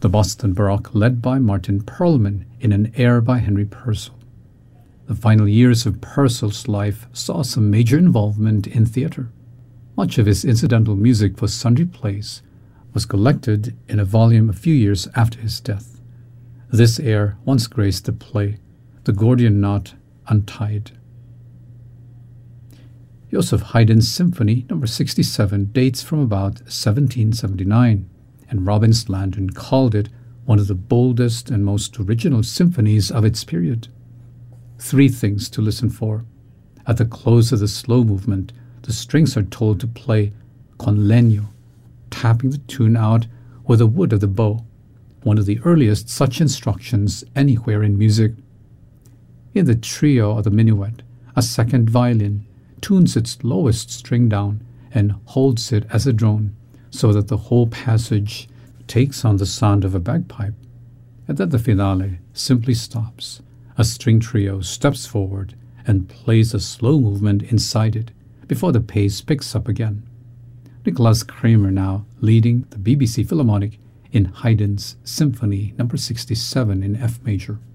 The Boston Baroque led by Martin Perlman in an air by Henry Purcell. The final years of Purcell's life saw some major involvement in theatre. Much of his incidental music for sundry plays was collected in a volume a few years after his death. This air once graced the play, The Gordian Knot Untied. Joseph Haydn's Symphony No. 67 dates from about 1779, and Robbins Landon called it one of the boldest and most original symphonies of its period. Three things to listen for. At the close of the slow movement, the strings are told to play con legno, tapping the tune out with the wood of the bow, one of the earliest such instructions anywhere in music. In the trio of the minuet, a second violin tunes its lowest string down and holds it as a drone, so that the whole passage takes on the sound of a bagpipe. And then the finale simply stops. A string trio steps forward and plays a slow movement inside it before the pace picks up again. Nicholas Kramer now leading the BBC Philharmonic in Haydn's Symphony No. 67 in F major.